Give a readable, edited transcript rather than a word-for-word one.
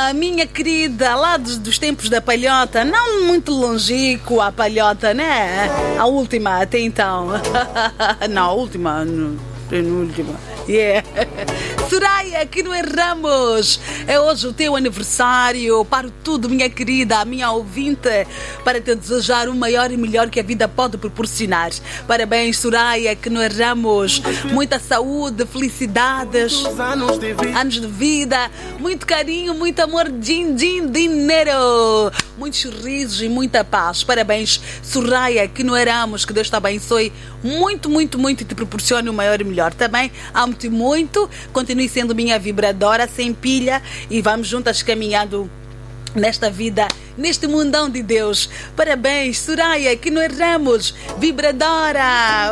minha querida, lá dos tempos da palhota, não muito longínquo a palhota, né? A última, até então. Não, a última, penúltima. Yeah. Soraya, aqui no Ramos. É hoje o teu aniversário. Paro tudo, minha querida, minha ouvinte, para te desejar o maior e melhor que a vida pode proporcionar. Parabéns, Soraya, aqui no Ramos. Muita saúde, felicidades, anos de vida, muito carinho, muito amor, dinheiro, muitos sorrisos e muita paz. Parabéns, Soraya, aqui no Ramos. Que Deus te abençoe muito, muito, muito e te proporcione o maior e melhor. Também amo-te muito, continue sendo minha vibradora sem pilha e vamos juntas caminhando nesta vida, neste mundão de Deus. Parabéns, Soraya, que nós Ramos, vibradora.